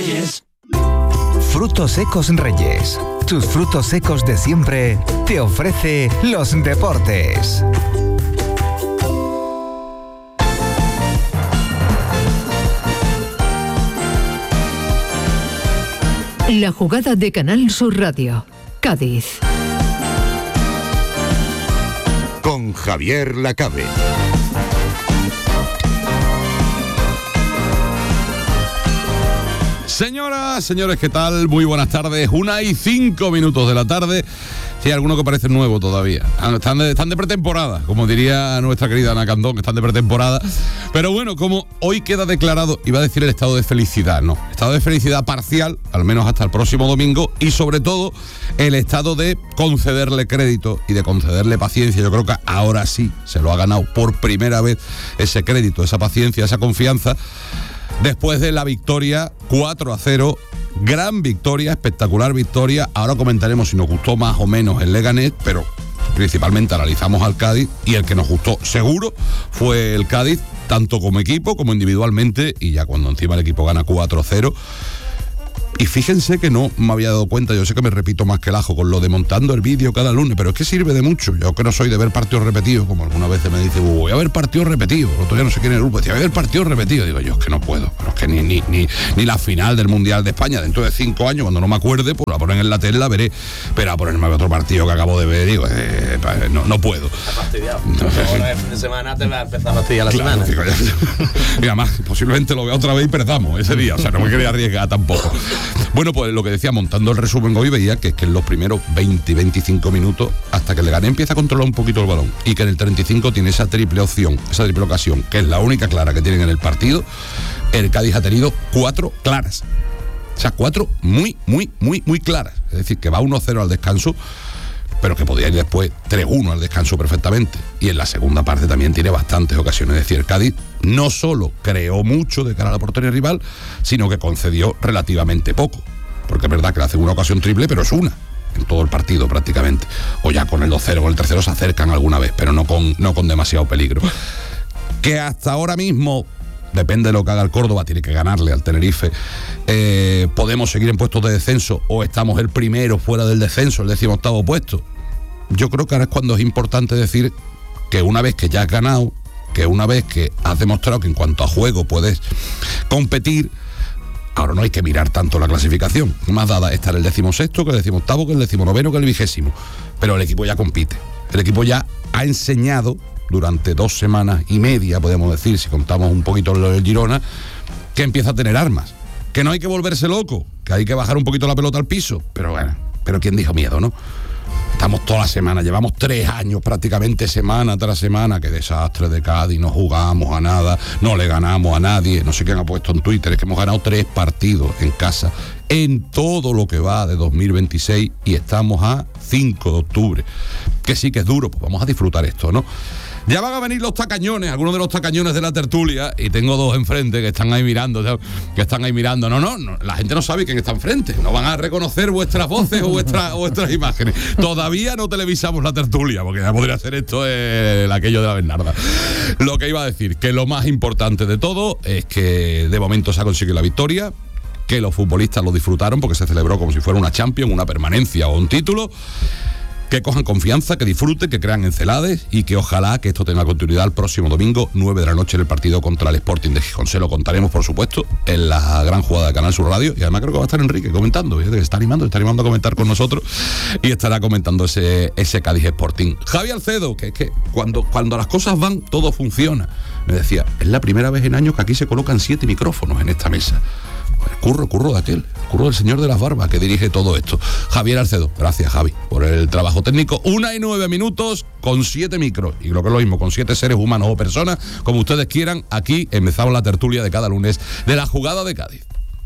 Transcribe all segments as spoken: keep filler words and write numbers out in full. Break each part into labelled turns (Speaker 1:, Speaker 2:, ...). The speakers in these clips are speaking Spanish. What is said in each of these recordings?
Speaker 1: Reyes.
Speaker 2: Frutos secos Reyes. Tus frutos secos de siempre te ofrece los deportes.
Speaker 3: La jugada de Canal Sur Radio. Cádiz.
Speaker 4: Con Javier Lacabe.
Speaker 5: Señoras, señores, ¿qué tal? Muy buenas tardes. Una y cinco minutos de la tarde. Sí, algunos que parecen nuevos todavía. Están de, están de pretemporada, como diría nuestra querida Ana Candón, que están de pretemporada. Pero bueno, como hoy queda declarado, iba a decir el estado de felicidad, no. Estado de felicidad parcial, al menos hasta el próximo domingo, y sobre todo el estado de concederle crédito y de concederle paciencia. Yo creo que ahora sí se lo ha ganado por primera vez ese crédito, esa paciencia, esa confianza, después de la victoria cuatro a cero, gran victoria, espectacular victoria. Ahora comentaremos si nos gustó más o menos el Leganés, pero principalmente analizamos al Cádiz, y el que nos gustó seguro fue el Cádiz, tanto como equipo como individualmente, y ya cuando encima el equipo gana cuatro cero. Y fíjense que no me había dado cuenta, yo sé que me repito más que el ajo con lo de montando el vídeo cada lunes, pero es que sirve de mucho. Yo que no soy de ver partidos repetidos, como algunas veces me dice, voy a ver partidos repetidos. El otro día no sé quién en el grupo decía, voy a ver partidos repetidos. Digo, yo es que no puedo, pero es que ni, ni, ni, ni la final del Mundial de España, dentro de cinco años, cuando no me acuerde, pues la ponen en la tele, la veré. Pero a ponerme a ver otro partido que acabo de ver, digo, eh, no, no puedo.
Speaker 6: Está fastidiado. Ahora el fin de semana te va a empezar a fastidiar la
Speaker 5: Claro,
Speaker 6: semana.
Speaker 5: Digo, ya, y además, posiblemente lo vea otra vez y perdamos ese día, o sea, no me quería arriesgar tampoco. Bueno, pues lo que decía, montando el resumen hoy, veía que es que en los primeros veinte, veinticinco minutos, hasta que el Leganés empieza a controlar un poquito el balón, y que en el treinta y cinco tiene esa triple opción, esa triple ocasión, que es la única clara que tienen en el partido, el Cádiz ha tenido cuatro claras. O sea, cuatro muy, muy, muy, muy claras. Es decir, que va uno cero al descanso, pero que podía ir después tres uno al descanso perfectamente. Y en la segunda parte también tiene bastantes ocasiones. Es decir, el Cádiz no solo creó mucho de cara a la portería rival, sino que concedió relativamente poco. Porque es verdad que le hacen una ocasión triple, pero es una en todo el partido prácticamente. O ya con el dos cero o el tres cero se acercan alguna vez, pero no con, no con demasiado peligro. Que hasta ahora mismo, depende de lo que haga el Córdoba, tiene que ganarle al Tenerife. Eh, podemos seguir en puestos de descenso, o estamos el primero fuera del descenso, el decimoctavo puesto. Yo creo que ahora es cuando es importante decir que una vez que ya has ganado, que una vez que has demostrado que en cuanto a juego puedes competir, ahora no hay que mirar tanto la clasificación. Más dada estar el decimosexto, que el decimoctavo, que el decimonoveno, que el vigésimo. Pero el equipo ya compite. El equipo ya ha enseñado durante dos semanas y media, podemos decir, si contamos un poquito lo del Girona, que empieza a tener armas. Que no hay que volverse loco, que hay que bajar un poquito la pelota al piso. Pero bueno, pero ¿quién dijo miedo, no? Estamos toda la semana, llevamos tres años prácticamente semana tras semana, qué desastre de Cádiz, no jugamos a nada, no le ganamos a nadie, no sé quién ha puesto en Twitter, es que hemos ganado tres partidos en casa en todo lo que va de dos mil veintiséis y estamos a cinco de octubre, que sí que es duro, pues vamos a disfrutar esto, ¿no? Ya van a venir los tacañones, algunos de los tacañones de la tertulia, y tengo dos enfrente que están ahí mirando, que están ahí mirando. No, no, no, la gente no sabe quién está enfrente, no van a reconocer vuestras voces o vuestras, o vuestras imágenes. Todavía no televisamos la tertulia, porque ya podría ser esto el aquello de la Bernarda. Lo que iba a decir, que lo más importante de todo es que de momento se ha conseguido la victoria, que los futbolistas lo disfrutaron porque se celebró como si fuera una Champions, una permanencia o un título. Que cojan confianza, que disfruten, que crean en Celades, y que ojalá que esto tenga continuidad el próximo domingo, nueve de la noche, en el partido contra el Sporting de Gijón. Se lo contaremos, por supuesto, en la gran jugada de Canal Sur Radio, y además creo que va a estar Enrique comentando, que está animando, está animando a comentar con nosotros, y estará comentando ese, ese Cádiz Sporting. Javi Alcedo, que es que cuando, cuando las cosas van, todo funciona. Me decía, es la primera vez en años que aquí se colocan siete micrófonos en esta mesa. Curro, curro de aquel, curro del señor de las barbas que dirige todo esto. Javier Alcedo, gracias Javi por el trabajo técnico. Una y nueve minutos con siete micros, y lo que es lo mismo, con siete seres humanos o personas, como ustedes quieran. Aquí empezamos la tertulia de cada lunes de la jugada de Cádiz.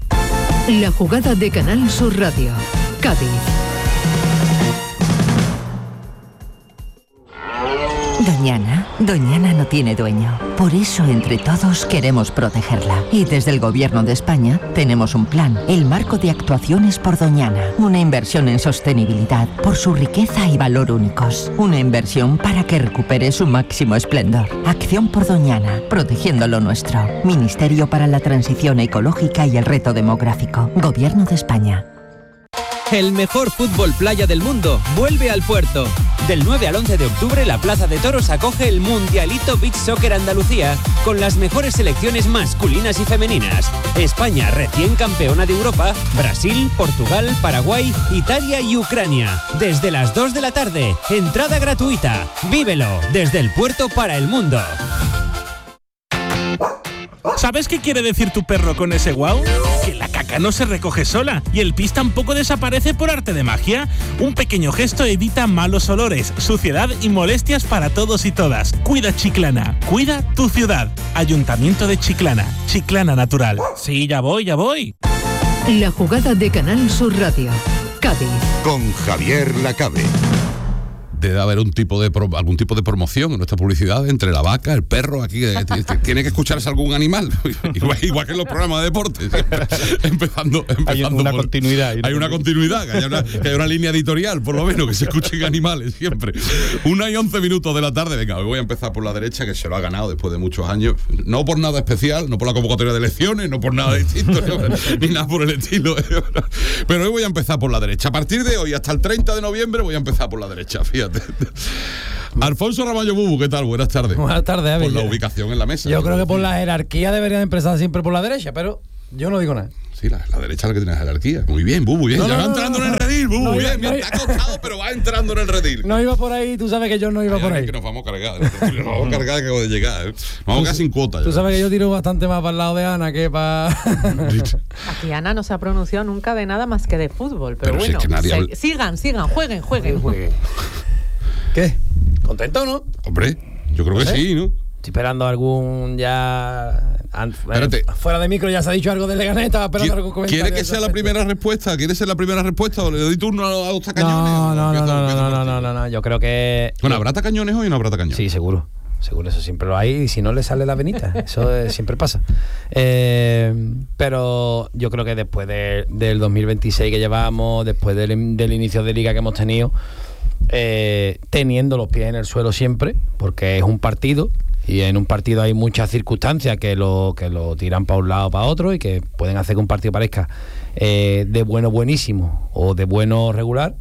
Speaker 3: La jugada de Canal Sur Radio, Cádiz.
Speaker 1: Doñana, Doñana no tiene dueño. Por eso entre todos queremos protegerla. Y desde el Gobierno de España tenemos un plan, el Marco de Actuaciones por Doñana. Una inversión en sostenibilidad por su riqueza y valor únicos. Una inversión para que recupere su máximo esplendor. Acción por Doñana, protegiendo lo nuestro. Ministerio para la Transición Ecológica y el Reto Demográfico. Gobierno de España.
Speaker 7: El mejor fútbol playa del mundo vuelve al Puerto. Del nueve al once de octubre, la Plaza de Toros acoge el Mundialito Beach Soccer Andalucía con las mejores selecciones masculinas y femeninas. España, recién campeona de Europa, Brasil, Portugal, Paraguay, Italia y Ucrania. Desde las dos de la tarde, entrada gratuita. Vívelo desde el Puerto para el mundo.
Speaker 8: ¿Sabes qué quiere decir tu perro con ese guau? Que la caca no se recoge sola y el pis tampoco desaparece por arte de magia. Un pequeño gesto evita malos olores, suciedad y molestias para todos y todas. Cuida Chiclana, cuida tu ciudad. Ayuntamiento de Chiclana, Chiclana Natural. Sí, ya voy, ya voy.
Speaker 3: La jugada de Canal Sur Radio. Cádiz.
Speaker 4: Con Javier Lacabe.
Speaker 5: Debe haber un tipo de pro, algún tipo de promoción en nuestra publicidad entre la vaca, el perro, aquí eh, t- t- tiene que escucharse algún animal, igual, igual que en los programas de deportes, empezando, empezando
Speaker 9: hay una
Speaker 5: por,
Speaker 9: continuidad.
Speaker 5: Hay una continuidad, que haya una, que haya una línea editorial, por lo menos, que se escuchen animales siempre. Una y once minutos de la tarde, venga, hoy voy a empezar por la derecha, que se lo ha ganado después de muchos años, no por nada especial, no por la convocatoria de elecciones, no por nada distinto, ni nada por el estilo, pero hoy voy a empezar por la derecha. A partir de hoy hasta el treinta de noviembre voy a empezar por la derecha, fíjate. Alfonso Ramallo Bubu, ¿qué tal? Buenas tardes.
Speaker 10: Buenas tardes, Avi.
Speaker 5: Por la ubicación en la mesa.
Speaker 10: Yo creo que por la jerarquía deberían empezar siempre por la derecha, pero yo no digo nada.
Speaker 5: Sí, la, la derecha es la que tiene jerarquía. Muy bien, Bubu, bien.
Speaker 10: No,
Speaker 5: ya
Speaker 10: no,
Speaker 5: va
Speaker 10: no,
Speaker 5: entrando
Speaker 10: no,
Speaker 5: en el
Speaker 10: no,
Speaker 5: redil, Bubu,
Speaker 10: no,
Speaker 5: bien.
Speaker 10: no,
Speaker 5: bien.
Speaker 10: no,
Speaker 5: Está acostado, pero va entrando en el redil.
Speaker 10: No iba por ahí, tú sabes que yo no iba
Speaker 5: Ay,
Speaker 10: por
Speaker 5: ay,
Speaker 10: ahí.
Speaker 5: que nos vamos a cargar. Nos vamos a cargar que acabo de llegar. ¿eh? Vamos casi sin cuota.
Speaker 10: Tú
Speaker 5: ya.
Speaker 10: sabes que yo tiro bastante más para el lado de Ana que para...
Speaker 11: Aquí Ana no se ha pronunciado nunca de nada más que de fútbol. Pero,
Speaker 5: Pero si
Speaker 11: bueno,
Speaker 5: es que nadie
Speaker 11: se-
Speaker 5: habla-
Speaker 11: sigan, sigan, jueguen, jueguen.
Speaker 10: ¿Qué? ¿Contento o no?
Speaker 5: Hombre, yo creo que
Speaker 10: ¿Eh?
Speaker 5: sí, ¿no?
Speaker 10: Estoy esperando algún ya... an-
Speaker 5: Espérate.
Speaker 10: Fuera de micro ya se ha dicho algo de Leganés, estaba esperando algún
Speaker 5: ¿Qui-
Speaker 10: comentario.
Speaker 5: ¿Quiere que
Speaker 10: al
Speaker 5: sea la
Speaker 10: respecto.
Speaker 5: primera respuesta? ¿Quiere ser la primera respuesta? ¿O le doy turno a los tacañones?
Speaker 10: No,
Speaker 5: ¿O
Speaker 10: no, no,
Speaker 5: empiezo-
Speaker 10: no,
Speaker 5: empiezo
Speaker 10: no,
Speaker 5: por
Speaker 10: no,
Speaker 5: ti?
Speaker 10: no, no, no, yo creo que...
Speaker 5: Bueno, ¿habrá tacañones hoy o no habrá tacañones?
Speaker 10: Sí, seguro. Seguro, eso siempre lo hay y si no le sale la venita. Eso eh, siempre pasa. Eh, pero yo creo que después de- del dos mil veintiséis que llevamos, después del, del inicio de liga que hemos tenido, eh, teniendo los pies en el suelo siempre, porque es un partido y en un partido hay muchas circunstancias que lo, que lo tiran para un lado o para otro y que pueden hacer que un partido parezca eh, de bueno buenísimo o de bueno regular.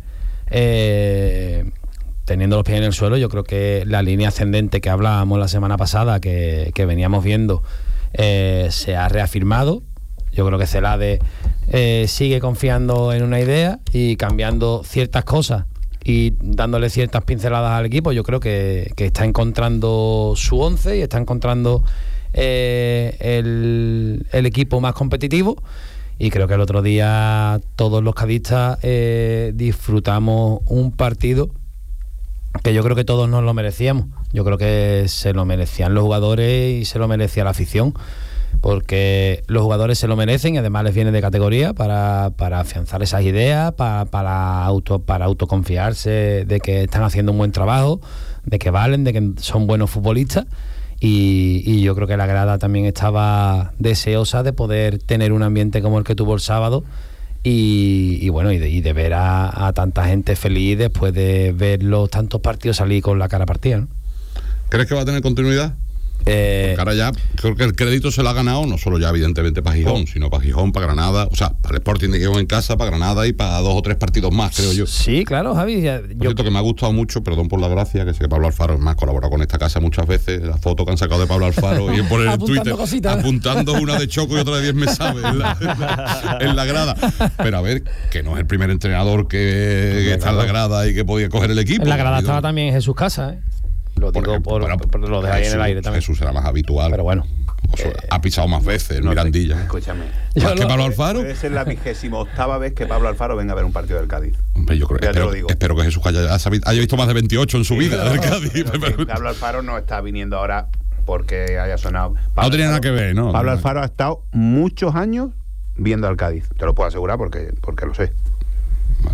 Speaker 10: Eh, teniendo los pies en el suelo, yo creo que la línea ascendente que hablábamos la semana pasada, que, que veníamos viendo, eh, se ha reafirmado. Yo creo que Celade eh, sigue confiando en una idea y cambiando ciertas cosas y dándole ciertas pinceladas al equipo. Yo creo que, que está encontrando su once y está encontrando eh, el, el equipo más competitivo. Y creo que el otro día todos los cadistas eh, disfrutamos un partido que yo creo que todos nos lo merecíamos. Yo creo que se lo merecían los jugadores y se lo merecía la afición, porque los jugadores se lo merecen y además les viene de categoría para, para afianzar esas ideas, para, para, auto, para autoconfiarse de que están haciendo un buen trabajo, de que valen, de que son buenos futbolistas. Y, y yo creo que la grada también estaba deseosa de poder tener un ambiente como el que tuvo el sábado. Y, y bueno, y de, y de ver a, a tanta gente feliz después de ver los tantos partidos salir con la cara partida, ¿no?
Speaker 5: ¿Crees que va a tener continuidad?
Speaker 10: Eh,
Speaker 5: Porque ahora ya creo que el crédito se lo ha ganado no solo ya evidentemente para Gijón,
Speaker 10: Oh.
Speaker 5: sino para Gijón, para Granada, o sea, para el Sporting de Gijón en casa, para Granada y para dos o tres partidos más, creo yo.
Speaker 10: Sí, claro, Javi. Ya,
Speaker 5: Por
Speaker 10: yo,
Speaker 5: cierto, que me ha gustado mucho, perdón por la gracia, que sé que Pablo Alfaro más colaborado con esta casa muchas veces, la foto que han sacado de Pablo Alfaro y por el
Speaker 10: Apuntando
Speaker 5: Twitter,
Speaker 10: cositas.
Speaker 5: apuntando una de Choco y otra de diez me sabe en la, en la- en la grada. Pero a ver, que no es el primer entrenador que, que está en la grada y que podía coger el equipo.
Speaker 10: en la grada
Speaker 5: Ha habido-
Speaker 10: estaba también Jesús Casa, ¿eh? Lo
Speaker 5: por
Speaker 10: digo
Speaker 5: ejemplo,
Speaker 10: por,
Speaker 5: bueno,
Speaker 10: por- lo de ahí en el
Speaker 5: Jesús-
Speaker 10: aire también.
Speaker 5: Jesús será más habitual.
Speaker 10: Pero bueno.
Speaker 5: O sea, ha pisado más veces el Mirandilla.
Speaker 12: Escúchame.
Speaker 5: ¿Más que Pablo Alfaro?
Speaker 12: Puede ser la vigésima octava vez que Pablo Alfaro venga a ver un partido del Cádiz.
Speaker 5: Hombre, yo creo,
Speaker 12: Ya te
Speaker 5: espero,
Speaker 12: lo digo.
Speaker 5: espero que Jesús haya, haya visto más de veintiocho en su vida del Cádiz.
Speaker 12: Pero que Pablo Alfaro no está viniendo ahora porque haya sonado. Pablo
Speaker 5: No tenía nada que ver, ¿no?
Speaker 12: Pablo Alfaro ha estado muchos años viendo al Cádiz. Te lo puedo asegurar porque, porque lo sé.
Speaker 5: Vale, vale.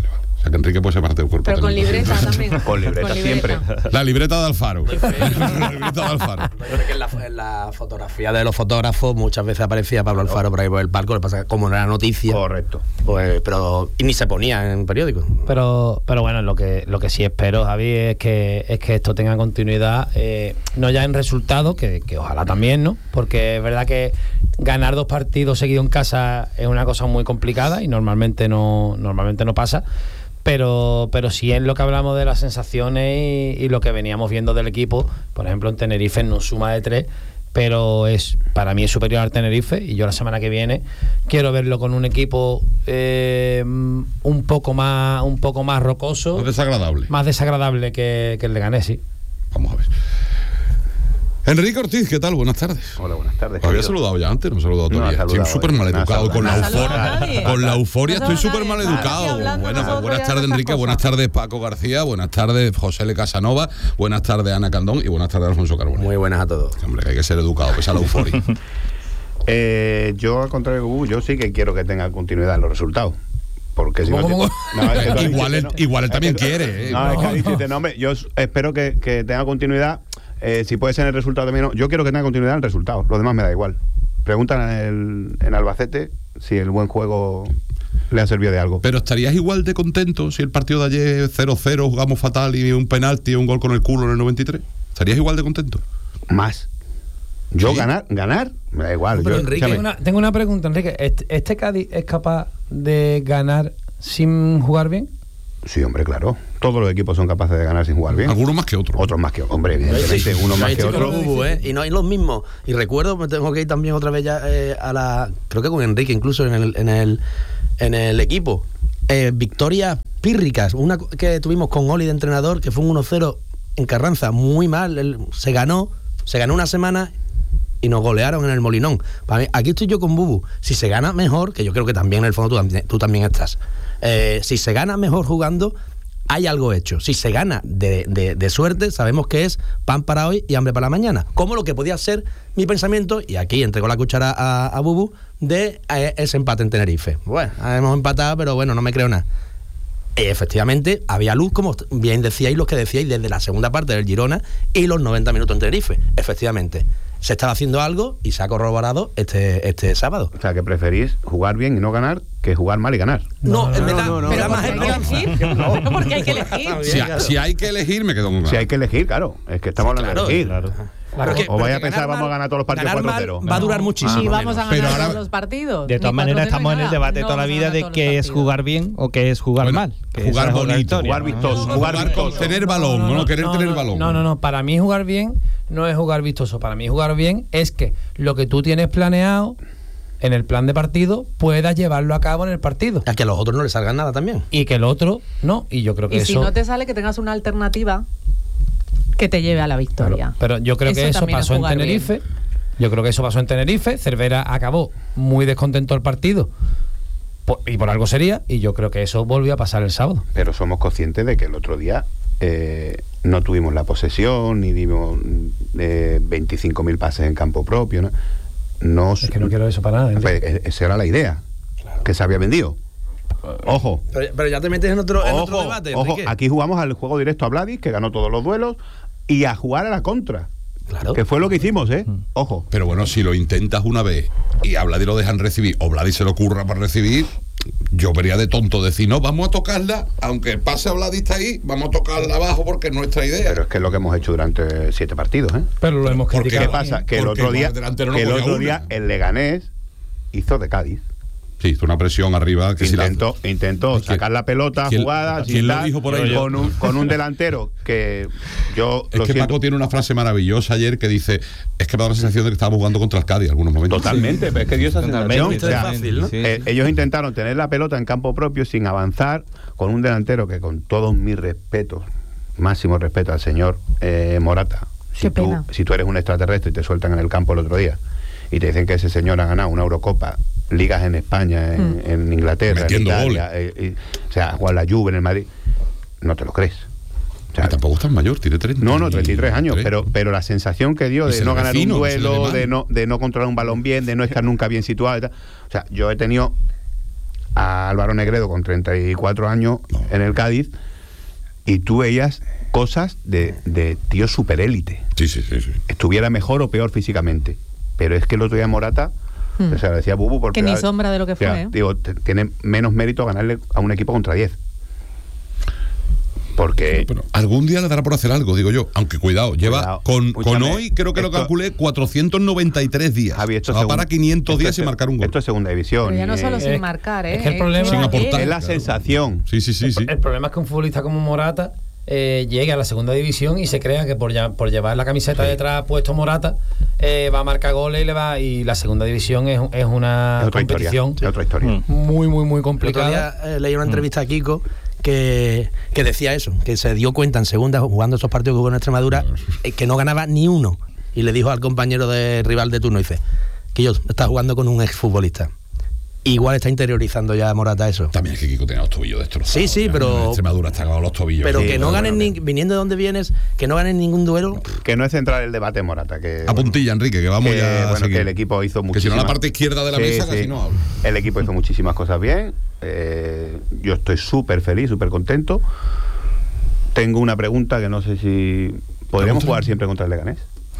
Speaker 5: sea que Enrique puede ser parte del cuerpo
Speaker 11: Pero con
Speaker 5: técnico.
Speaker 11: libreta también.
Speaker 12: Con libreta
Speaker 11: Con
Speaker 12: siempre.
Speaker 5: La libreta de Alfaro. La libreta de Alfaro.
Speaker 6: Yo creo que en la, en la fotografía de los fotógrafos muchas veces aparecía Pablo Alfaro por ahí por el palco, lo que pasa es que como no era noticia.
Speaker 12: Correcto.
Speaker 6: Pues, pero y ni se ponía en periódico.
Speaker 10: Pero, pero bueno, lo que lo que sí espero, Javi, es que es que esto tenga continuidad, eh, no ya en resultados, que, que ojalá también, ¿no? Porque es verdad que ganar dos partidos seguidos en casa es una cosa muy complicada y normalmente no, normalmente no pasa. Pero, pero sí en lo que hablamos de las sensaciones y, y lo que veníamos viendo del equipo, por ejemplo en Tenerife no suma de tres, pero es para mí es superior al Tenerife y yo la semana que viene quiero verlo con un equipo eh, un poco más un poco más rocoso,
Speaker 5: Más desagradable.
Speaker 10: más desagradable que, que el de Leganés, sí.
Speaker 5: Vamos a ver. Enrique Ortiz, ¿qué tal? Buenas tardes.
Speaker 12: Hola, buenas tardes.
Speaker 5: Me había saludado ya antes, no me he saludado
Speaker 12: No,
Speaker 5: todavía.
Speaker 12: ha
Speaker 5: Estoy
Speaker 12: saludado,
Speaker 5: súper mal
Speaker 12: no ha
Speaker 5: educado con la
Speaker 12: saludado.
Speaker 11: No ha saludado a
Speaker 5: euforia.
Speaker 11: nadie.
Speaker 5: Con la euforia
Speaker 11: No ha
Speaker 5: estoy
Speaker 11: saludado
Speaker 5: súper mal
Speaker 11: a nadie.
Speaker 5: educado.
Speaker 11: Estamos aquí hablando
Speaker 5: Buenas,
Speaker 11: nosotros
Speaker 5: buenas
Speaker 11: ya
Speaker 5: tardes,
Speaker 11: de estas
Speaker 5: Enrique. Buenas
Speaker 11: cosas.
Speaker 5: tardes, Paco García. Buenas tardes, José L. Casanova. Buenas tardes, Ana Candón. Y buenas tardes, Alfonso Carbonell.
Speaker 6: Muy buenas a todos.
Speaker 5: Hombre, que hay que ser educado, pese a la euforia.
Speaker 12: Eh, yo, al contrario que Bubu, yo sí que quiero que tenga continuidad en los resultados. Porque si no,
Speaker 10: ¿Cómo,
Speaker 12: te- no, es que tú has
Speaker 5: Igual
Speaker 12: dicho
Speaker 5: él-
Speaker 12: que no.
Speaker 5: igual él
Speaker 12: Es
Speaker 5: también
Speaker 12: que-
Speaker 5: quiere, ¿eh?
Speaker 12: No, es que
Speaker 10: No,
Speaker 12: ha dicho
Speaker 10: no.
Speaker 12: este nombre. Yo s- espero que, que tenga continuidad. Eh, si puede ser en el resultado también. No. Yo quiero que tenga continuidad en el resultado. Lo demás me da igual. Preguntan en, el, en Albacete si el buen juego le ha servido de algo.
Speaker 5: Pero estarías igual de contento si el partido de ayer cero cero, jugamos fatal y un penalti y un gol con el culo en el noventa y tres. ¿Estarías igual de contento?
Speaker 12: Más. Yo
Speaker 5: Sí.
Speaker 12: ganar, ganar, me da igual.
Speaker 6: Pero
Speaker 12: Yo,
Speaker 6: Enrique,
Speaker 12: escúchame,
Speaker 10: Tengo una, tengo una pregunta, Enrique. ¿Este, este Cádiz es capaz de ganar sin jugar bien?
Speaker 12: Sí, hombre, claro. Todos los equipos son capaces de ganar sin jugar bien.
Speaker 5: Algunos más que otros.
Speaker 12: Otros más que hombre, evidentemente, uno
Speaker 6: Yo
Speaker 12: más
Speaker 6: ahí
Speaker 12: que
Speaker 6: estoy con
Speaker 12: otro.
Speaker 6: Bubu, ¿eh? Y no hay los mismos. Y recuerdo, me tengo que ir también otra vez ya eh, a la. Creo que con Enrique, incluso en el, en el, en el equipo. Eh, victorias pírricas. Una que tuvimos con Oli de entrenador, que fue un uno cero en Carranza, muy mal. Él, se ganó, se ganó una semana y nos golearon en el Molinón. Para mí, aquí estoy yo con Bubu. Si se gana mejor, que yo creo que también en el fondo tú, también- tú también estás. Eh, si se gana mejor jugando, hay algo hecho. Si se gana de, de, de suerte, sabemos que es pan para hoy y hambre para mañana. Como lo que podía ser mi pensamiento, y aquí entrego la cuchara a, a Bubu, de eh, ese empate en Tenerife. Bueno, hemos empatado, pero bueno, no me creo nada. Eh, efectivamente, había luz, como bien decíais los que decíais desde la segunda parte del Girona y los noventa minutos en Tenerife. Efectivamente, se estaba haciendo algo y se ha corroborado este, este sábado.
Speaker 12: O sea, que preferís jugar bien y no ganar que jugar mal y ganar.
Speaker 6: No, me da,
Speaker 12: no, no,
Speaker 6: me da
Speaker 12: no,
Speaker 6: más
Speaker 11: Porque hay que
Speaker 6: esperanza.
Speaker 11: elegir. No, porque hay que elegir.
Speaker 5: Si, ha- si hay que elegir, me quedo con
Speaker 12: Si hay que elegir, claro. Es que estamos hablando
Speaker 6: Claro,
Speaker 12: de elegir.
Speaker 6: claro.
Speaker 10: Claro.
Speaker 6: Pero que-
Speaker 12: O vaya
Speaker 6: pero
Speaker 12: a
Speaker 6: que
Speaker 12: pensar,
Speaker 6: ganar
Speaker 12: vamos a
Speaker 6: mal-
Speaker 12: ganar todos los partidos
Speaker 6: ganar
Speaker 12: cuatro
Speaker 6: mal
Speaker 12: cero.
Speaker 6: va a durar
Speaker 12: No.
Speaker 6: muchísimo.
Speaker 11: Y vamos a
Speaker 5: Pero
Speaker 11: ganar
Speaker 5: ahora-
Speaker 11: todos los partidos.
Speaker 9: De
Speaker 11: Ni
Speaker 9: todas maneras,
Speaker 11: cuatro cero
Speaker 9: estamos en
Speaker 11: ni
Speaker 9: el
Speaker 11: nada.
Speaker 9: debate
Speaker 11: No
Speaker 9: toda la
Speaker 11: vamos a
Speaker 9: vida
Speaker 11: ganar
Speaker 9: de
Speaker 11: todos los
Speaker 9: qué es
Speaker 11: partidos.
Speaker 9: jugar bien o qué es jugar
Speaker 5: Bueno,
Speaker 9: mal. Que
Speaker 5: jugar
Speaker 9: esa es otra
Speaker 5: bonito,
Speaker 9: historia,
Speaker 12: jugar
Speaker 9: ¿no?
Speaker 12: vistoso,
Speaker 5: Jugar,
Speaker 12: jugar
Speaker 5: con
Speaker 12: vistoso.
Speaker 5: tener balón, no, no, querer
Speaker 10: no,
Speaker 5: tener
Speaker 10: no,
Speaker 5: balón.
Speaker 10: No, no, no. Para mí jugar bien no es jugar vistoso. Para mí jugar bien es que lo que tú tienes planeado en el plan de partido puedas llevarlo a cabo en el partido.
Speaker 6: A que a los otros no les salgan nada también.
Speaker 10: Y que el otro no. Y yo creo que
Speaker 11: Y
Speaker 10: eso...
Speaker 11: si no te sale, que tengas una alternativa que te lleve a la victoria.
Speaker 10: Claro, pero yo creo que eso
Speaker 11: también es
Speaker 10: pasó en
Speaker 11: jugar
Speaker 10: Tenerife.
Speaker 11: bien.
Speaker 10: Yo creo que eso pasó en Tenerife. Cervera acabó muy descontento al partido. Por- y por algo sería. Y yo creo que eso volvió a pasar el sábado.
Speaker 12: Pero somos conscientes de que el otro día eh, no tuvimos la posesión, ni dimos eh, veinticinco mil pases en campo propio. No, no
Speaker 10: Es que no quiero eso para nada.
Speaker 12: pues,
Speaker 10: Enrique.
Speaker 12: eh, esa era la idea que se había vendido. Ojo.
Speaker 6: Pero, pero ya te metes en otro, en otro
Speaker 12: Ojo,
Speaker 6: debate,
Speaker 12: ojo,
Speaker 6: Enrique.
Speaker 12: aquí jugamos al juego directo a Vladis, que ganó todos los duelos, y a jugar a la contra.
Speaker 6: Claro.
Speaker 12: Que fue lo que hicimos, ¿eh? Ojo.
Speaker 5: Pero bueno, si lo intentas una vez y a Vladi lo dejan recibir, o Vladi se lo ocurra para recibir, yo vería de tonto decir, no, vamos a tocarla, aunque el pase a Vladi está ahí, vamos a tocarla abajo porque es nuestra idea.
Speaker 12: Pero es que es lo que hemos hecho durante siete partidos, ¿eh?
Speaker 10: Pero lo hemos
Speaker 5: ¿por qué?
Speaker 10: criticado.
Speaker 12: ¿Qué pasa? Que el
Speaker 5: Porque
Speaker 12: otro día,
Speaker 5: el delantero no
Speaker 12: que el
Speaker 5: ponía
Speaker 12: otro
Speaker 5: una.
Speaker 12: día el Leganés hizo de Cádiz.
Speaker 5: Sí, hizo una presión arriba que si la-
Speaker 12: Intentó, intentó
Speaker 5: ¿Quién-
Speaker 12: sacar la pelota,
Speaker 5: quién-
Speaker 12: jugada,
Speaker 5: quién
Speaker 12: sin
Speaker 5: lo
Speaker 12: tal,
Speaker 5: dijo por ahí?
Speaker 12: con, un, con un delantero que yo
Speaker 5: Es
Speaker 12: lo
Speaker 5: que
Speaker 12: siento,
Speaker 5: Paco tiene una frase maravillosa ayer que dice, es que me da la sensación de que estábamos jugando contra el Cádiz en algunos momentos.
Speaker 12: totalmente, pero es que dio esa
Speaker 9: Totalmente,
Speaker 12: sensación. O sea,
Speaker 6: fácil, ¿no?
Speaker 9: sí,
Speaker 12: eh,
Speaker 9: sí.
Speaker 12: ellos intentaron tener la pelota en campo propio sin avanzar, con un delantero que, con todos mis respetos, máximo respeto al señor eh, Morata, si
Speaker 11: Qué
Speaker 12: tú,
Speaker 11: pena.
Speaker 12: si tú eres un extraterrestre y te sueltan en el campo el otro día y te dicen que ese señor ha ganado una Eurocopa, ligas en España, en,
Speaker 11: Mm.
Speaker 12: en Inglaterra,
Speaker 5: Metiendo
Speaker 12: en Italia, eh, y- o sea, jugar la Juve en el Madrid, no te lo crees. O sea,
Speaker 5: Y tampoco es tan mayor, tiene treinta.
Speaker 12: no, no, treinta y tres años, pero, pero la sensación que dio
Speaker 5: Y
Speaker 12: de
Speaker 5: se
Speaker 12: no
Speaker 5: le
Speaker 12: ganar
Speaker 5: vecino,
Speaker 12: un
Speaker 5: se le
Speaker 12: duelo,
Speaker 5: ve
Speaker 12: de
Speaker 5: mal.
Speaker 12: no, de no controlar un balón bien, de no estar nunca bien situado y tal. O sea, yo he tenido a Álvaro Negredo con treinta y cuatro años no. en el Cádiz y tú veías cosas de, de tío superélite.
Speaker 5: Sí, sí, sí, sí.
Speaker 12: Estuviera mejor o peor físicamente. Pero es que el otro día Morata, hmm. o sea, lo decía Bubu, porque...
Speaker 11: Que ni sombra de lo que fue,
Speaker 12: o sea,
Speaker 11: ¿eh?
Speaker 12: Digo, t- tiene menos mérito ganarle a un equipo contra diez. Porque...
Speaker 5: Bueno, algún día le dará por hacer algo, digo yo. Aunque cuidado, lleva
Speaker 12: Cuidado.
Speaker 5: con,
Speaker 12: Escúchame,
Speaker 5: con hoy, creo que
Speaker 12: esto-
Speaker 5: lo calculé, cuatrocientos noventa y tres días.
Speaker 12: Javi, esto
Speaker 5: o sea,
Speaker 12: es
Speaker 5: va para
Speaker 12: segun-
Speaker 5: quinientos
Speaker 12: esto
Speaker 5: días
Speaker 12: es
Speaker 5: sin
Speaker 12: seg-
Speaker 5: marcar un gol.
Speaker 12: Esto es segunda división.
Speaker 11: Pero ya no
Speaker 12: y-
Speaker 11: solo
Speaker 10: es-
Speaker 11: sin marcar, ¿eh?
Speaker 10: es que el problema-
Speaker 5: Sin aportar.
Speaker 12: Es la
Speaker 5: Claro.
Speaker 12: sensación.
Speaker 5: Sí, sí, sí, sí.
Speaker 10: El problema es que un futbolista como Morata eh, llegue a la segunda división y se crea que por, ya, por llevar la camiseta
Speaker 12: Sí.
Speaker 10: detrás puesto Morata eh, va a marcar goles y le va y la segunda división es, es una
Speaker 12: Es otra historia.
Speaker 10: competición
Speaker 12: Es otra historia.
Speaker 10: muy muy muy
Speaker 6: El otro
Speaker 10: complicada.
Speaker 6: día eh, leí una entrevista a Kiko que, que decía eso, que se dio cuenta en segunda jugando esos partidos que hubo en Extremadura eh, que no ganaba ni uno. Y le dijo al compañero de rival de turno, dice, que yo está jugando con un exfutbolista. Igual está interiorizando ya Morata eso.
Speaker 5: También es que Kiko tiene los tobillos destrozados.
Speaker 6: Sí, sí,
Speaker 5: Ya,
Speaker 6: pero-
Speaker 5: en Extremadura está con los tobillos.
Speaker 6: Pero
Speaker 5: Sí,
Speaker 6: que no
Speaker 5: bueno,
Speaker 6: ganen,
Speaker 5: bueno,
Speaker 6: ni, viniendo de donde vienes, que no ganen ningún duelo.
Speaker 12: Que no es centrar el debate Morata. Que,
Speaker 5: A puntilla, Enrique, que vamos
Speaker 12: que,
Speaker 5: ya a
Speaker 12: bueno,
Speaker 5: seguir.
Speaker 12: que el equipo hizo
Speaker 5: Que si
Speaker 12: muchísimas...
Speaker 5: no, la parte izquierda de la
Speaker 12: Sí,
Speaker 5: mesa
Speaker 12: sí.
Speaker 5: casi no hablo.
Speaker 12: El equipo hizo muchísimas cosas bien. Eh, yo estoy súper feliz, súper contento. Tengo una pregunta que no sé si... ¿Podríamos jugar siempre contra el Leganés?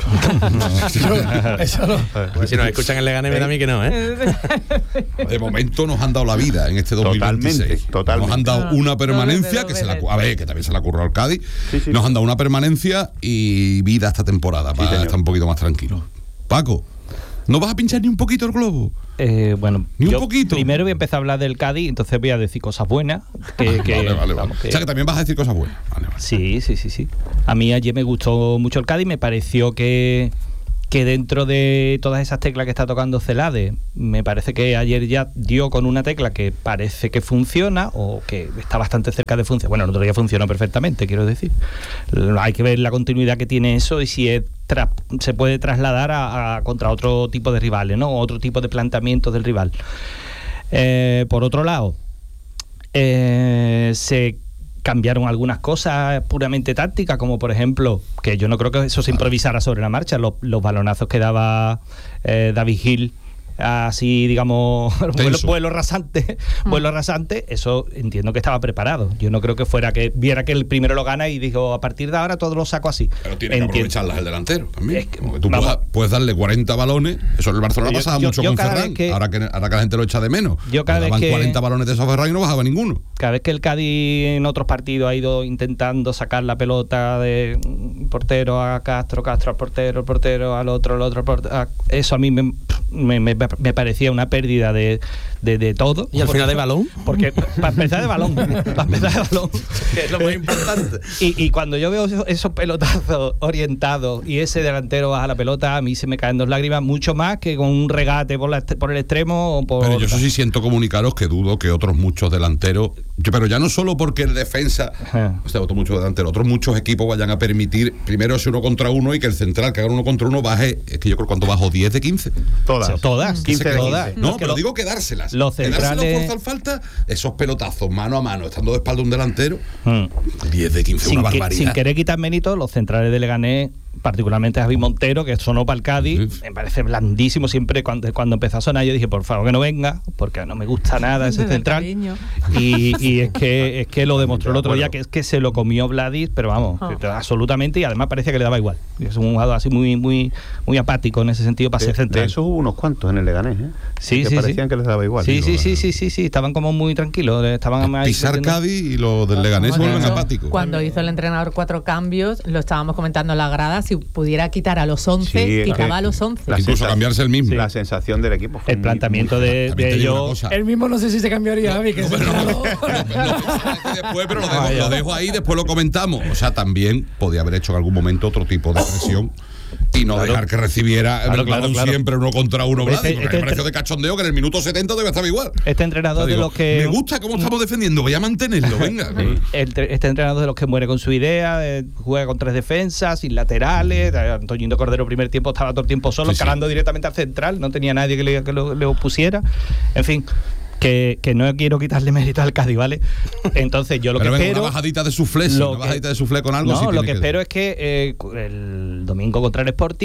Speaker 10: Eso no.
Speaker 6: Pues si nos escuchan en Leganés, me da a mí que no, ¿eh?
Speaker 5: De momento nos han dado la vida en este dos mil veintiséis.
Speaker 12: Totalmente, totalmente.
Speaker 5: Nos han dado
Speaker 11: No,
Speaker 5: una permanencia
Speaker 11: doble,
Speaker 5: que se la
Speaker 11: doble.
Speaker 5: a ver, que también se la curró al Cádiz.
Speaker 12: Sí, sí.
Speaker 5: Nos han dado una permanencia y vida esta temporada para
Speaker 12: señor.
Speaker 5: estar un poquito más tranquilos. Paco, ¿no vas a pinchar ni un poquito el globo?
Speaker 9: Eh, bueno,
Speaker 5: Ni un
Speaker 9: yo
Speaker 5: poquito.
Speaker 9: primero voy a empezar a hablar del Cádiz, entonces voy a decir cosas buenas. Que, que-
Speaker 5: vale, vale, vale.
Speaker 9: vamos, que-
Speaker 5: O sea que también vas a decir cosas buenas. Vale, vale.
Speaker 9: Sí, sí, sí, sí. A mí ayer me gustó mucho el Cádiz, me pareció que, que dentro de todas esas teclas que está tocando Celade, me parece que ayer ya dio con una tecla que parece que funciona o que está bastante cerca de funcionar. Bueno, el otro día funcionó perfectamente, quiero decir. Hay que ver la continuidad que tiene eso y si es tra- se puede trasladar a, a contra otro tipo de rivales, ¿no? Otro tipo de planteamientos del rival. Eh, por otro lado, eh, se cambiaron algunas cosas puramente tácticas, como por ejemplo, que yo no creo que eso se improvisara sobre la marcha, los, los balonazos que daba eh, David Gil, así digamos, vuelo, vuelo rasante, vuelo rasante, eso entiendo que estaba preparado. Yo no creo que fuera que viera que el primero lo gana y dijo, a partir de ahora todo lo saco así.
Speaker 5: Pero tiene que
Speaker 9: Entiendo.
Speaker 5: aprovecharlas el delantero también.
Speaker 9: Es que,
Speaker 5: Como que tú
Speaker 9: vamos.
Speaker 5: puedas- puedes darle cuarenta balones. Eso en el Barcelona
Speaker 9: Yo-
Speaker 5: pasaba
Speaker 9: yo-
Speaker 5: mucho
Speaker 9: yo
Speaker 5: con
Speaker 9: cada
Speaker 5: Ferran.
Speaker 9: vez que-
Speaker 5: ahora, que, ahora que la gente lo echa de menos.
Speaker 9: Yo cada
Speaker 5: Le
Speaker 9: vez
Speaker 5: daban
Speaker 9: que-
Speaker 5: cuarenta balones de esos a Ferran y no bajaba ninguno.
Speaker 9: Cada vez que el Cádiz en otros partidos ha ido intentando sacar la pelota de mm, portero a Castro, Castro al portero, el portero al otro, el otro al portero, a- eso a mí me, me, me- me parecía una pérdida de, de, de todo.
Speaker 6: Y al
Speaker 9: Porque-
Speaker 6: final de balón.
Speaker 9: Porque para empezar de balón, para empezar de balón.
Speaker 6: Que es lo más importante.
Speaker 9: Y, y cuando yo veo esos, esos pelotazos orientados y ese delantero baja la pelota, a mí se me caen dos lágrimas, mucho más que con un regate por, la, por el extremo o por...
Speaker 5: Pero yo eso sí siento comunicaros que dudo que otros muchos delanteros, yo- pero ya no solo porque el defensa,
Speaker 9: Ajá.
Speaker 5: o sea, otros muchos delanteros, otros muchos equipos vayan a permitir primero ese uno contra uno y que el central que haga uno contra uno baje, es que yo creo cuando bajo diez de quince.
Speaker 12: Todas.
Speaker 9: O sea, todas,
Speaker 12: quince de
Speaker 9: todas.
Speaker 12: quince.
Speaker 5: No,
Speaker 9: Es que
Speaker 5: pero
Speaker 9: lo-
Speaker 5: digo quedárselas.
Speaker 9: los
Speaker 5: Quedárselas
Speaker 9: centrales-
Speaker 5: por tal falta, esos pelotazos mano a mano, estando de espalda un delantero,
Speaker 9: Mm.
Speaker 5: diez de quince,
Speaker 9: sin,
Speaker 5: una
Speaker 9: que-
Speaker 5: barbaridad.
Speaker 9: sin querer quitar mérito, los centrales de Leganés, particularmente Javi Montero, que sonó para el Cádiz,
Speaker 5: Sí.
Speaker 9: me parece blandísimo. Siempre cuando, cuando empezó a sonar, yo dije, por favor que no venga, porque no me gusta nada ese
Speaker 11: Desde el
Speaker 9: central.
Speaker 11: cariño.
Speaker 9: Y, y es que es que lo demostró el otro día,
Speaker 12: acuerdo.
Speaker 9: que es que se lo comió Vladis, pero vamos,
Speaker 11: Ah.
Speaker 9: que absolutamente, y además parecía que le daba igual. Es un jugador así muy muy muy apático en ese sentido para
Speaker 12: De,
Speaker 9: ser
Speaker 12: de
Speaker 9: central.
Speaker 12: esos hubo unos cuantos en el Leganés, ¿eh?
Speaker 9: Sí,
Speaker 12: que
Speaker 9: sí,
Speaker 12: parecían
Speaker 9: sí.
Speaker 12: que les daba igual.
Speaker 9: Sí,
Speaker 12: Digo,
Speaker 9: sí, sí, sí, sí, sí, estaban como muy tranquilos, estaban ahí
Speaker 5: Pisar
Speaker 9: metiendo-
Speaker 5: Cádiz y los del Leganés se
Speaker 11: Bueno,
Speaker 5: vuelven
Speaker 11: eso,
Speaker 5: apáticos.
Speaker 11: Cuando hizo el entrenador cuatro cambios, lo estábamos comentando en la grada, si pudiera quitar a los once,
Speaker 12: Sí, es
Speaker 11: quitaba
Speaker 12: que-
Speaker 11: a los once.
Speaker 12: La
Speaker 5: Incluso
Speaker 12: sensación-
Speaker 5: cambiarse el mismo.
Speaker 12: La sensación del equipo fue
Speaker 9: El
Speaker 12: muy-
Speaker 9: planteamiento
Speaker 12: muy-
Speaker 9: de,
Speaker 5: También
Speaker 9: de
Speaker 5: te digo una
Speaker 9: ellos.
Speaker 5: cosa.
Speaker 10: Él mismo no sé si se cambiaría, Javi, que
Speaker 5: No,
Speaker 10: se
Speaker 5: no, no,
Speaker 10: claro.
Speaker 5: no, después, pero lo dejo, lo dejo ahí, después lo comentamos. O sea, también podía haber hecho en algún momento otro tipo de presión y no
Speaker 9: Claro.
Speaker 5: dejar que recibiera
Speaker 9: Claro,
Speaker 5: el
Speaker 9: claro,
Speaker 5: balón
Speaker 9: claro.
Speaker 5: siempre uno contra uno.
Speaker 9: Este-
Speaker 5: Vladi, porque
Speaker 9: este
Speaker 5: me pareció
Speaker 9: entre-
Speaker 5: de cachondeo que en el minuto setenta debe estar igual.
Speaker 9: Este
Speaker 5: O
Speaker 9: entrenador
Speaker 5: sea,
Speaker 9: de
Speaker 5: digo,
Speaker 9: los que.
Speaker 5: me gusta cómo estamos defendiendo, voy a mantenerlo, venga.
Speaker 9: El tre- este entrenador de los que muere con su idea, eh, juega con tres defensas, sin laterales. eh, Antoñito Cordero, primer tiempo, estaba todo el tiempo solo,
Speaker 5: Sí, sí.
Speaker 9: escalando directamente al central, no tenía nadie que le, que lo, le opusiera. En fin, que, que no quiero quitarle mérito al Cádiz, ¿vale? Entonces, yo lo
Speaker 5: Pero
Speaker 9: que
Speaker 5: venga,
Speaker 9: espero.
Speaker 5: una bajadita de suflé, sí,
Speaker 9: lo
Speaker 5: una
Speaker 9: que-
Speaker 5: bajadita de suflé con algo.
Speaker 9: No,
Speaker 5: sí
Speaker 9: lo
Speaker 5: tiene
Speaker 9: que espero es que eh, el domingo contra el Sporting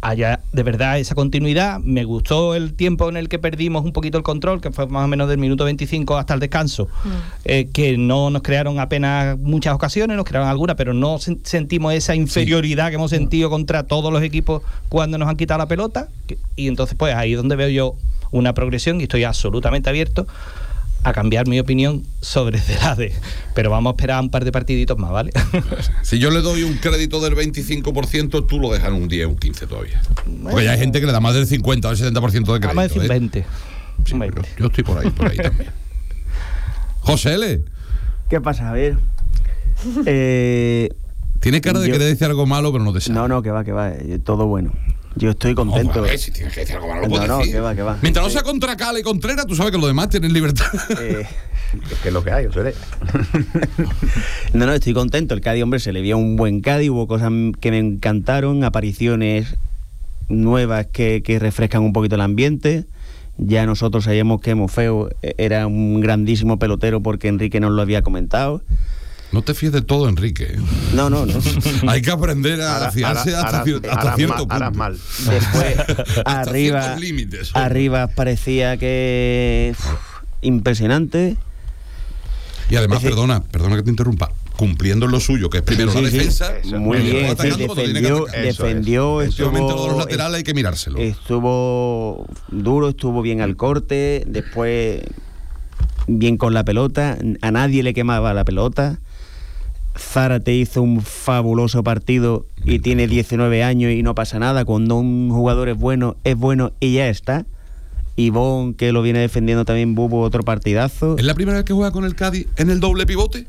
Speaker 9: haya de verdad esa continuidad. Me gustó el tiempo en el que perdimos un poquito el control, que fue más o menos del minuto veinticinco hasta el descanso, mm. eh, que no nos crearon apenas muchas ocasiones, nos crearon algunas, pero no sen- sentimos esa inferioridad sí. que hemos sentido contra todos los equipos cuando nos han quitado la pelota, que, y entonces pues ahí es donde veo yo una progresión y estoy absolutamente abierto a cambiar mi opinión sobre Celade, pero vamos a esperar un par de partiditos más, ¿vale?
Speaker 5: Si yo le doy un crédito del veinticinco por ciento, tú lo dejas en un diez, un quince todavía. Porque ya hay gente que le da más del cincuenta o el setenta por ciento de crédito.
Speaker 9: Vamos a decir
Speaker 5: ¿eh?
Speaker 9: veinte.
Speaker 5: Sí,
Speaker 9: veinte.
Speaker 5: Yo, yo estoy por ahí, por ahí también. José L.
Speaker 13: ¿Qué pasa? A ver. Eh,
Speaker 5: Tiene cara de
Speaker 13: yo,
Speaker 5: querer decir algo malo, pero no te sale.
Speaker 13: No, no, que va, que va. Todo bueno. Yo estoy contento.
Speaker 5: Oh, a ver, si tienes que decir algo malo, lo
Speaker 13: no,
Speaker 5: puedes
Speaker 13: no,
Speaker 5: decir.
Speaker 13: que va, que va.
Speaker 5: Mientras no sea contra Cala y Contreras, tú sabes que los demás tienen libertad.
Speaker 13: Eh,
Speaker 12: es que es lo que hay, o sea.
Speaker 13: no, no, estoy contento. El Cádiz, hombre, se le vio un buen Cádiz. Hubo cosas que me encantaron, apariciones nuevas que, que refrescan un poquito el ambiente. Ya nosotros sabíamos que Mofeo era un grandísimo pelotero porque Enrique nos lo había comentado.
Speaker 5: No te fíes de todo, Enrique.
Speaker 13: No, no, no.
Speaker 5: Hay que aprender a ahora, fiarse ahora, hasta, ahora, hasta ahora cierto punto.
Speaker 12: Ahora mal.
Speaker 13: Después, arriba, arriba parecía que uf, impresionante.
Speaker 5: Y además, es perdona, perdona que te interrumpa, cumpliendo en lo suyo, que es primero sí, la sí, defensa.
Speaker 13: Eso, muy bien, sí, defendió, defendió
Speaker 5: es.
Speaker 13: estuvo,
Speaker 5: en momento de los laterales hay que mirárselo.
Speaker 13: Estuvo duro, estuvo bien al corte, después bien con la pelota, a nadie le quemaba la pelota. Zárate hizo un fabuloso partido y tiene diecinueve años y no pasa nada. Cuando un jugador es bueno, es bueno y ya está. Ivón, que lo viene defendiendo también, Bubu, otro partidazo.
Speaker 5: ¿Es la primera vez que juega con el Cádiz en el doble pivote?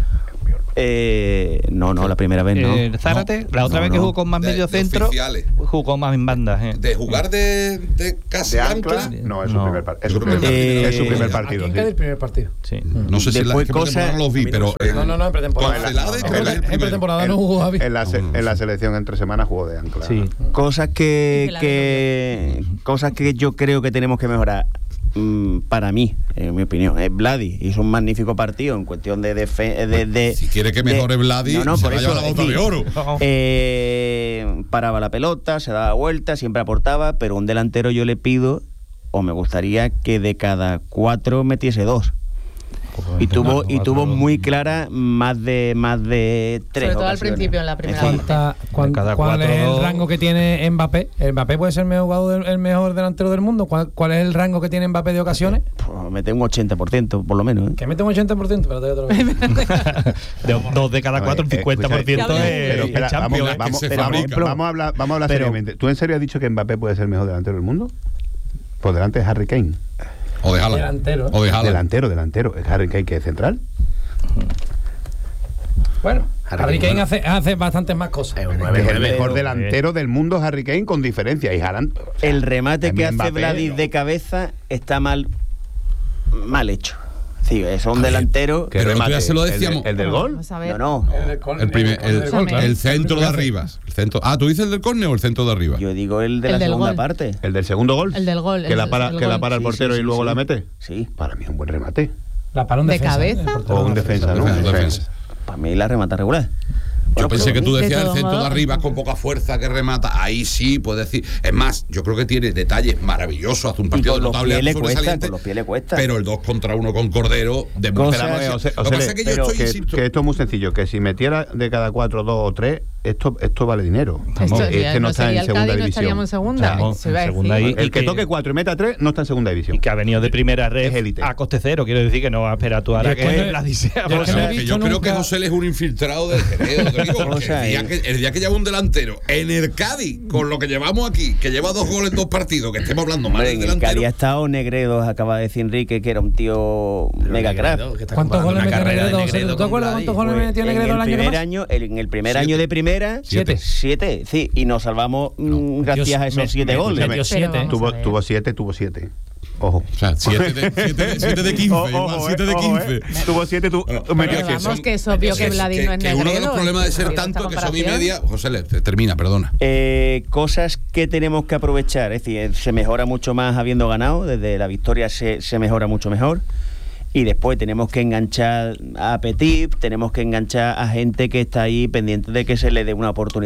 Speaker 13: Eh, no, no, la primera vez no.
Speaker 9: Eh, Zárate, no, la otra no, vez que jugó con más de, medio centro, jugó más en bandas. Eh.
Speaker 5: De jugar de, de casi
Speaker 12: de ancla, ancla, no, es su
Speaker 5: no.
Speaker 12: primer, par- es su primer, eh, es su primer partido.
Speaker 14: Aquí sí. el primer partido.
Speaker 9: Sí.
Speaker 5: No sé si
Speaker 13: Después
Speaker 5: la
Speaker 13: cosa,
Speaker 5: no los vi, pero
Speaker 14: no, no, no, en pretemporada.
Speaker 12: En pretemporada no jugó Javi. En la, en la selección entre semanas jugó de ancla.
Speaker 13: Sí. Cosas que, que cosas que yo creo que tenemos que mejorar. Para mí, en mi opinión, es Vladi hizo un magnífico partido en cuestión de, defe- de, de
Speaker 5: si quiere que mejore
Speaker 13: de,
Speaker 5: Vladi,
Speaker 13: no, no,
Speaker 5: se
Speaker 13: por
Speaker 5: vaya
Speaker 13: eso,
Speaker 5: a la bota de oro.
Speaker 13: Eh, paraba la pelota, se daba vuelta, siempre aportaba, pero un delantero yo le pido, o me gustaría que de cada cuatro metiese dos. Y tuvo y tuvo muy clara más de más de tres.
Speaker 11: Sobre todo
Speaker 13: ocasiones.
Speaker 11: al principio en la primera
Speaker 14: ¿Cuánta, cuán, ¿Cuál cuatro, es el rango que tiene Mbappé? ¿El Mbappé puede ser el mejor, jugador, el mejor delantero del mundo? ¿Cuál, ¿Cuál es el rango que tiene Mbappé de ocasiones?
Speaker 13: Pues mete un ochenta por ciento por lo menos. ¿eh?
Speaker 14: Que mete un ochenta por ciento, pero te otra vez.
Speaker 9: de, dos de cada cuatro, un cincuenta por ciento
Speaker 12: es
Speaker 9: el Champions.
Speaker 12: Vamos, vamos, pero, vamos, vamos a hablar, vamos a hablar pero, seriamente. ¿Tú en serio has dicho que Mbappé puede ser el mejor delantero del mundo? Por delante de Harry Kane.
Speaker 5: O de Haaland.
Speaker 14: Delantero.
Speaker 5: O de Haaland.
Speaker 12: Delantero, delantero. ¿Es Harry Kane que es central?
Speaker 14: Bueno, Harry, Harry Kane hace, hace bastantes más cosas.
Speaker 12: Es, es el mejor delantero del mundo, Harry Kane, con diferencia. Y Haaland. O sea,
Speaker 13: el remate que hace Vladi de cabeza está mal, mal hecho. Sí, es un delantero.
Speaker 5: Pero remate, ya se lo decíamos.
Speaker 12: ¿El, el del gol?
Speaker 13: No, no.
Speaker 5: El, del córner, el, primer, el, el, el, el centro de arriba. El centro, ah, ¿tú dices el del córner o el centro de arriba?
Speaker 13: Yo digo el de el la segunda gol. parte.
Speaker 12: ¿El del segundo gol?
Speaker 11: El del gol.
Speaker 12: ¿Que la para, que la para el portero
Speaker 13: sí, sí,
Speaker 12: y luego
Speaker 13: sí.
Speaker 12: la mete?
Speaker 13: Sí.
Speaker 12: Para mí es un buen remate.
Speaker 14: La para un
Speaker 11: de
Speaker 14: defensa,
Speaker 11: cabeza.
Speaker 12: O un defensa, ¿no?
Speaker 5: Defensa, defensa.
Speaker 13: Para mí la remata regular.
Speaker 5: Yo bueno, pensé que tú decías el centro
Speaker 11: modo,
Speaker 5: de arriba con poca fuerza que remata. Ahí sí, puedes decir. Es más, yo creo que tiene detalles maravillosos. Hace un partido notable.
Speaker 13: Le cuesta, con los pies le cuesta.
Speaker 5: Pero el dos contra uno con Cordero. De Lo que pasa es que yo estoy,
Speaker 12: que,
Speaker 5: insisto.
Speaker 12: Que esto es muy sencillo. Que si metiera de cada cuatro, dos o tres, esto, esto vale dinero.
Speaker 11: Esto,
Speaker 12: es que no,
Speaker 11: no
Speaker 12: está en segunda
Speaker 11: Cádiz,
Speaker 12: división.
Speaker 11: No estaríamos en segunda.
Speaker 9: No,
Speaker 11: se va
Speaker 9: en segunda y,
Speaker 12: el
Speaker 9: y
Speaker 12: que,
Speaker 9: que
Speaker 12: toque cuatro y meta tres no está en segunda división.
Speaker 9: Y que ha venido de primera red a coste cero. Quiero decir que no va a esperar tú ahora que Vladi sea.
Speaker 5: Yo creo que José es un infiltrado del Jerez. Te digo, porque el día que lleva un delantero en el Cádiz, con lo que llevamos aquí, que lleva dos goles en dos partidos, que estemos hablando mal del delantero.
Speaker 13: En el Cádiz ha estado Negredo, acaba de decir Enrique, que era un tío mega crack.
Speaker 14: ¿Cuántos goles metió Negredo? ¿Tú te acuerdas cuántos goles metió Negredo el año
Speaker 13: primer año? En el primer año de primera,
Speaker 14: siete.
Speaker 13: Siete, sí, y nos salvamos no, gracias Dios, a esos me, siete me, goles.
Speaker 14: Metió siete.
Speaker 12: Tuvo, tuvo siete, tuvo siete. Ojo.
Speaker 5: O sea, siete de, siete, siete de quince.
Speaker 12: Ojo,
Speaker 5: igual, siete de quince.
Speaker 12: Eh. Tuvo siete, tu,
Speaker 5: bueno,
Speaker 12: metió
Speaker 11: siete. Vamos, que es obvio que Vladi no es
Speaker 5: que uno de los problemas de ser tanto que son y media. José, le, termina, perdona.
Speaker 13: Eh, cosas que tenemos que aprovechar. Es decir, se mejora mucho más habiendo ganado. Desde la victoria se, se mejora mucho mejor. Y después tenemos que enganchar a Petit, tenemos que enganchar a gente que está ahí pendiente de que se le dé una oportunidad.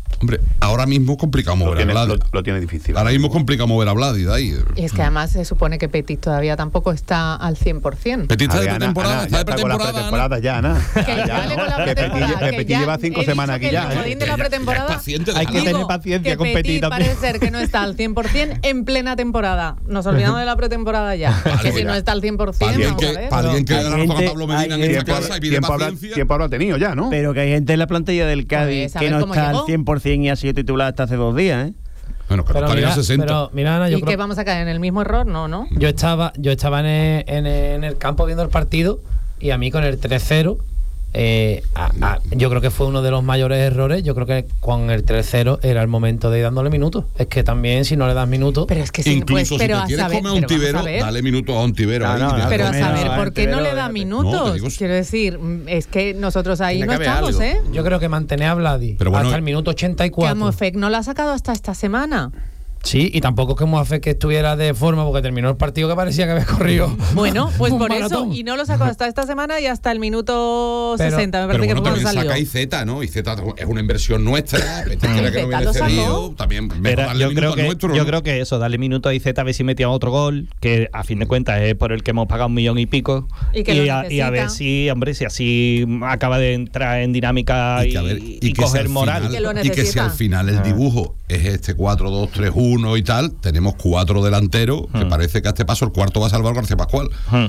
Speaker 5: Hombre, ahora mismo es complicado mover
Speaker 12: tiene,
Speaker 5: a Vladi.
Speaker 12: Lo, lo tiene difícil.
Speaker 5: Ahora mismo es complicado mover a Vladi de ahí.
Speaker 11: Y es que además se supone que Petit todavía tampoco está al cien por ciento.
Speaker 5: Petit está de
Speaker 12: Ana,
Speaker 5: pretemporada,
Speaker 12: Ana,
Speaker 5: está de
Speaker 12: ya está con la
Speaker 5: pretemporada.
Speaker 12: pretemporada ya, Ana.
Speaker 11: Que ya dale con la
Speaker 12: Que Petit,
Speaker 11: pretemporada,
Speaker 12: que
Speaker 11: que
Speaker 12: Petit
Speaker 11: ya
Speaker 12: lleva cinco
Speaker 11: he
Speaker 12: semanas
Speaker 11: dicho
Speaker 12: aquí
Speaker 11: que
Speaker 12: ya.
Speaker 11: el comodín de la
Speaker 12: ¿eh?
Speaker 11: pretemporada.
Speaker 5: Paciente,
Speaker 9: Hay que
Speaker 11: Digo
Speaker 9: tener paciencia
Speaker 11: que
Speaker 9: con Petit
Speaker 11: Petit
Speaker 9: también.
Speaker 11: parece ser que no está al cien por ciento en plena temporada. Nos olvidamos de la pretemporada ya.
Speaker 5: Vale,
Speaker 11: que si
Speaker 5: mira.
Speaker 11: no está al cien por
Speaker 5: Para
Speaker 11: ciento,
Speaker 5: alguien
Speaker 11: vamos a
Speaker 5: que,
Speaker 11: ver.
Speaker 5: para alguien que
Speaker 13: Hay
Speaker 5: le da razón a
Speaker 13: gente-
Speaker 5: Pablo Medina
Speaker 13: hay
Speaker 5: en esta
Speaker 12: Tiempo,
Speaker 5: casa y pide
Speaker 12: tiempo, habrá,
Speaker 5: paciencia.
Speaker 12: tiempo habrá tenido ya, ¿no?
Speaker 13: Pero que hay gente en la plantilla del Cádiz
Speaker 11: Pues, a
Speaker 13: que
Speaker 11: ver
Speaker 13: no
Speaker 11: cómo
Speaker 13: está
Speaker 11: llegó.
Speaker 13: al cien por ciento y ha sido titular hasta hace dos días, ¿eh?
Speaker 5: Bueno, que no
Speaker 14: Pero
Speaker 5: estaría
Speaker 14: mira,
Speaker 5: a sesenta.
Speaker 14: pero mira, Ana, yo
Speaker 11: ¿Y
Speaker 14: creo
Speaker 11: que vamos a caer en el mismo error? No, ¿no?
Speaker 14: Yo estaba, yo estaba en el, en el- en el campo viendo el partido y a mí con el tres cero, eh, a- a- yo creo que fue uno de los mayores errores. Yo creo que con el tres cero era el momento de ir dándole minutos. Es que también si no le das minutos...
Speaker 11: Pero es que sí,
Speaker 5: Incluso
Speaker 11: pues,
Speaker 5: si
Speaker 11: pero
Speaker 5: te
Speaker 11: a
Speaker 5: quieres
Speaker 11: saber,
Speaker 5: comer a un
Speaker 11: pero vamos
Speaker 5: tibero,
Speaker 11: a ver.
Speaker 5: dale minutos a un tibero.
Speaker 13: No,
Speaker 5: ahí,
Speaker 13: no,
Speaker 5: mira.
Speaker 11: Pero a
Speaker 13: Comer,
Speaker 11: saber,
Speaker 13: no,
Speaker 11: ¿por qué no
Speaker 13: pero-
Speaker 11: le da
Speaker 5: No,
Speaker 11: minutos?
Speaker 5: te digo-
Speaker 11: Quiero decir, mm, es que nosotros ahí
Speaker 6: Tiene
Speaker 11: no
Speaker 6: que haber
Speaker 11: estamos,
Speaker 6: algo.
Speaker 11: ¿eh?
Speaker 14: Yo creo que mantener a Vladi
Speaker 5: Pero bueno,
Speaker 14: hasta el minuto ochenta y
Speaker 11: Que
Speaker 14: cuatro.
Speaker 11: a Mofek no lo ha sacado hasta esta semana.
Speaker 14: Sí, y tampoco es que Moafé que estuviera de forma porque terminó el partido que parecía que había corrido.
Speaker 11: Bueno, pues
Speaker 14: un
Speaker 11: por
Speaker 14: maratón.
Speaker 11: eso. Y no lo sacó hasta esta semana y hasta el minuto
Speaker 14: Pero-
Speaker 11: sesenta, me
Speaker 5: Pero
Speaker 11: parece
Speaker 5: bueno,
Speaker 11: que fue
Speaker 5: también
Speaker 11: cuando salió.
Speaker 5: saca Z, ¿no? Y Z es una inversión nuestra. Este quiere que no
Speaker 11: Zeta
Speaker 5: viene
Speaker 11: lo sacó.
Speaker 5: cedido. También mejor
Speaker 9: Pero
Speaker 5: darle
Speaker 9: yo
Speaker 5: minutos
Speaker 9: creo
Speaker 5: al
Speaker 9: que
Speaker 5: nuestro,
Speaker 9: yo
Speaker 5: ¿no?
Speaker 9: creo que eso, darle minutos a Izeta a ver si metía otro gol, que a fin de cuentas es por el que hemos pagado un millón y pico.
Speaker 11: Y que lo
Speaker 9: a, y a
Speaker 11: necesita.
Speaker 9: ver si, hombre, si así acaba de entrar en dinámica y,
Speaker 5: que, a ver,
Speaker 9: y
Speaker 5: y que si
Speaker 9: coger
Speaker 5: al
Speaker 9: moral.
Speaker 5: final-
Speaker 11: Que lo
Speaker 5: y que si
Speaker 11: necesita.
Speaker 5: al final el dibujo es este cuatro dos tres uno y tal, tenemos cuatro delanteros, que parece que a este paso el cuarto va a salvar García Pascual.
Speaker 9: Hmm.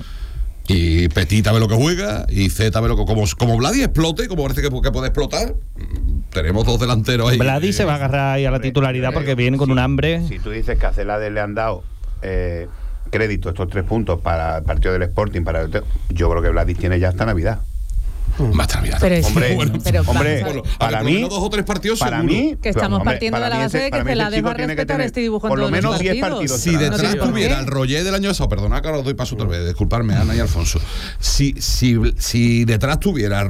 Speaker 5: Y Petit ve lo que juega, y Z ve lo que. Como, como Vladi explote, como parece que, que puede explotar, tenemos dos delanteros ahí.
Speaker 9: Vladi se va a agarrar ahí a la titularidad porque viene con un hambre.
Speaker 12: Si tú dices que a Celades le han dado eh, crédito estos tres puntos para el partido del Sporting, para el, yo creo que Vladis tiene ya hasta Navidad.
Speaker 5: Más Navidad.
Speaker 11: Pero es-
Speaker 12: Hombre,
Speaker 11: bueno, pero
Speaker 12: hombre,
Speaker 11: vamos a ver.
Speaker 12: para
Speaker 5: por lo
Speaker 12: mí,
Speaker 5: menos dos o tres partidos
Speaker 12: para
Speaker 5: seguro.
Speaker 12: mí,
Speaker 11: Que estamos
Speaker 12: hombre,
Speaker 11: partiendo
Speaker 12: para
Speaker 11: de la
Speaker 12: mí
Speaker 11: base
Speaker 12: ese-
Speaker 11: de que
Speaker 12: para mí ese
Speaker 11: Celades
Speaker 12: chico
Speaker 11: va a
Speaker 12: tiene que
Speaker 11: respetar
Speaker 12: tener
Speaker 11: este dibujo en
Speaker 12: por lo
Speaker 11: todos los
Speaker 12: menos diez
Speaker 11: partidos.
Speaker 12: partidos.
Speaker 5: Si
Speaker 12: No
Speaker 5: detrás
Speaker 11: tiene por
Speaker 5: tuviera
Speaker 11: qué.
Speaker 5: el Roger del año pasado, perdona que ahora os doy paso otra vez, disculparme Ana y Alfonso. Si, si, si detrás tuviera